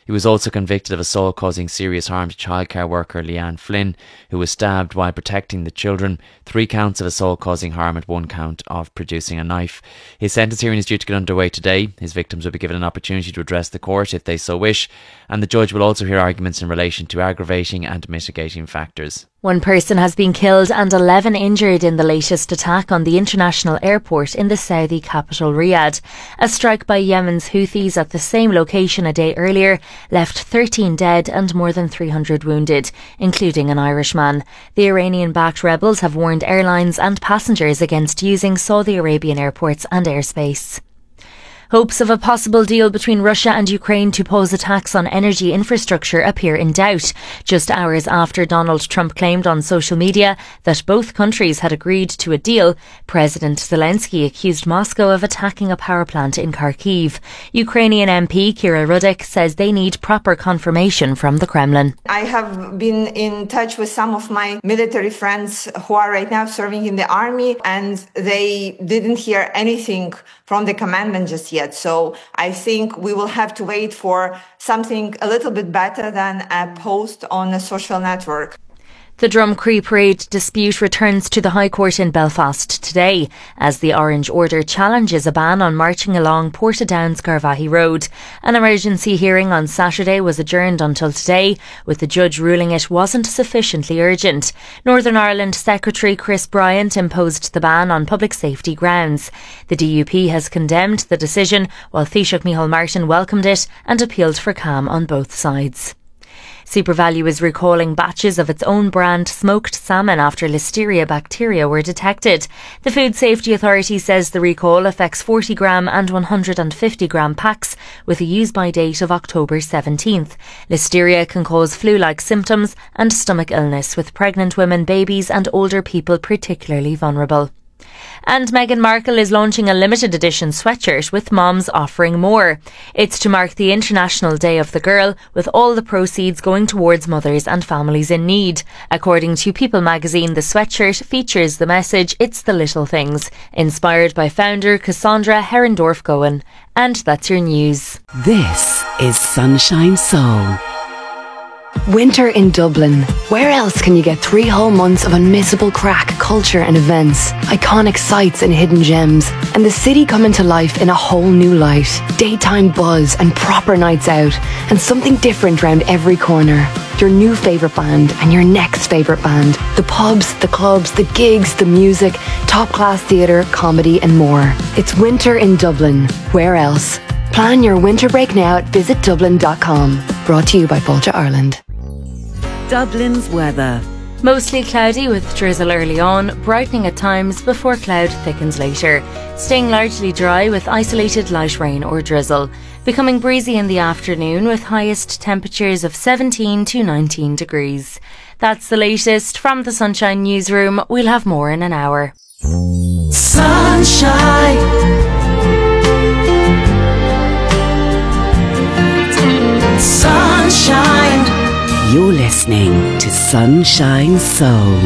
He was also convicted of assault causing serious harm to childcare worker Leanne Flynn, who was stabbed while protecting the children, 3 counts of assault causing harm and 1 count of producing a knife. His sentence hearing is due to get underway today. His victims will be given an opportunity to address the court if they so wish, and the judge will also hear arguments in relation to aggravating and mitigating factors. 1 person has been killed and 11 injured in the latest attack on the international airport in the Saudi capital Riyadh. A strike by Yemen's Houthis at the same location a day earlier left 13 dead and more than 300 wounded, including an Irishman. The Iranian-backed rebels have warned airlines and passengers against using Saudi Arabian airports and airspace. Hopes of a possible deal between Russia and Ukraine to pause attacks on energy infrastructure appear in doubt, just hours after Donald Trump claimed on social media that both countries had agreed to a deal. President Zelensky accused Moscow of attacking a power plant in Kharkiv. Ukrainian MP Kira Rudik says they need proper confirmation from the Kremlin. I have been in touch with some of my military friends who are right now serving in the army, and they didn't hear anything from the commandment just yet. So I think we will have to wait for something a little bit better than a post on a social network. The Drumcree Parade dispute returns to the High Court in Belfast today as the Orange Order challenges a ban on marching along Portadown-Scarvahy Road. An emergency hearing on Saturday was adjourned until today, with the judge ruling it wasn't sufficiently urgent. Northern Ireland Secretary Chris Bryant imposed the ban on public safety grounds. The DUP has condemned the decision, while Taoiseach Micheál Martin welcomed it and appealed for calm on both sides. SuperValu is recalling batches of its own brand smoked salmon after Listeria bacteria were detected. The Food Safety Authority says the recall affects 40 gram and 150 gram packs with a use-by date of October 17th. Listeria can cause flu-like symptoms and stomach illness, with pregnant women, babies and older people particularly vulnerable. And Meghan Markle is launching a limited edition sweatshirt with Moms Offering More. It's to mark the International Day of the Girl, with all the proceeds going towards mothers and families in need. According to People magazine, the sweatshirt features the message "It's the little things," inspired by founder Cassandra Herendorf-Gowen. And that's your news. This is Sunshine Soul. Winter in Dublin. Where else can you get 3 whole months of unmissable crack, culture and events, iconic sights and hidden gems, and the city coming to life in a whole new light? Daytime buzz and proper nights out, and something different round every corner. Your new favourite band and your next favourite band. The pubs, the clubs, the gigs, the music, top-class theatre, comedy and more. It's winter in Dublin. Where else? Plan your winter break now at visitdublin.com. Brought to you by Fáilte Ireland. Dublin's weather. Mostly cloudy with drizzle early on, brightening at times before cloud thickens later. Staying largely dry with isolated light rain or drizzle. Becoming breezy in the afternoon with highest temperatures of 17 to 19 degrees. That's the latest from the Sunshine Newsroom. We'll have more in an hour. Sunshine. Sunshine. You're listening to Sunshine Soul.